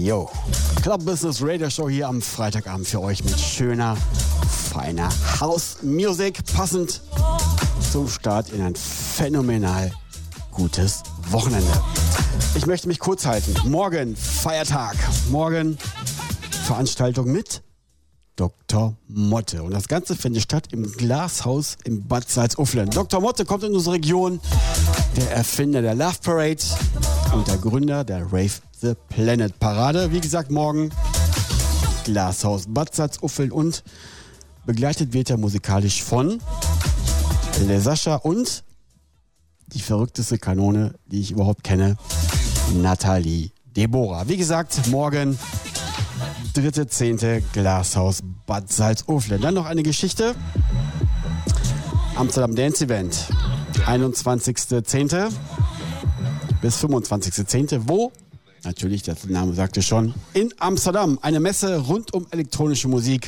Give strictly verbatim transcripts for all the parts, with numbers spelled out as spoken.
Yo, Club Business Radio Show hier am Freitagabend für euch mit schöner, feiner House Music, passend zum Start in ein phänomenal gutes Wochenende. Ich möchte mich kurz halten. Morgen Feiertag, morgen Veranstaltung mit Doktor Motte. Und das Ganze findet statt im Glashaus im Bad Salzuflen. Doktor Motte kommt in unsere Region, der Erfinder der Love Parade und der Gründer der Rave the Planet Parade. Wie gesagt, morgen Glashaus Bad Salzuflen und begleitet wird er musikalisch von Le Sascha und die verrückteste Kanone, die ich überhaupt kenne, Nathalie Deborah. Wie gesagt, morgen dritter zehnter Glashaus Bad Salzuflen. Dann noch eine Geschichte. Amsterdam Dance Event. einundzwanzigster zehnter bis fünfundzwanzigster zehnter Wo? Natürlich, der Name sagte schon, in Amsterdam. Eine Messe rund um elektronische Musik.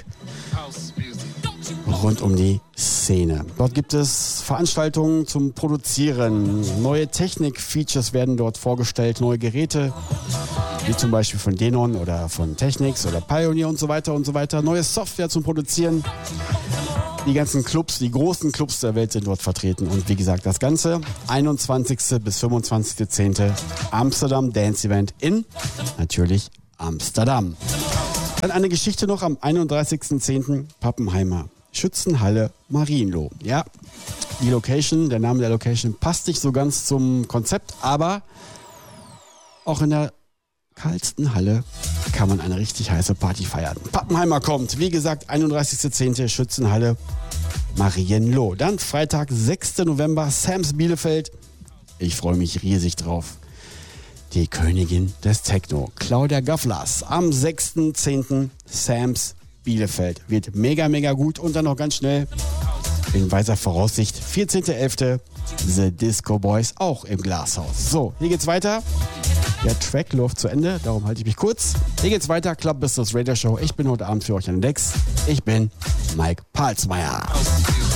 Rund um die Szene. Dort gibt es Veranstaltungen zum Produzieren. Neue Technik-Features werden dort vorgestellt. Neue Geräte, wie zum Beispiel von Denon oder von Technics oder Pioneer und so weiter und so weiter. Neue Software zum Produzieren. Die ganzen Clubs, die großen Clubs der Welt sind dort vertreten. Und wie gesagt, das Ganze einundzwanzigster bis fünfundzwanzigster zehnter Amsterdam Dance Event in natürlich Amsterdam. Dann eine Geschichte noch am einunddreißigster zehnter Pappenheimer Schützenhalle Marienloh. Ja, die Location, der Name der Location passt nicht so ganz zum Konzept, aber auch in der kalsten Halle kann man eine richtig heiße Party feiern. Pappenheimer kommt, wie gesagt, einunddreißigster zehnter Schützenhalle Marienloh. Dann Freitag, sechster November, Sams Bielefeld. Ich freue mich riesig drauf. Die Königin des Techno, Claudia Gavlas, am sechster zehnter Sams Bielefeld. Wird mega, mega gut. Und dann noch ganz schnell, in weiser Voraussicht, vierzehnter elfter The Disco Boys, auch im Glashaus. So, hier geht's weiter. Der Track läuft zu Ende, darum halte ich mich kurz. Hier geht's weiter, Club Business Radio Show. Ich bin heute Abend für euch an den Decks. Ich bin Mike Palsmeier.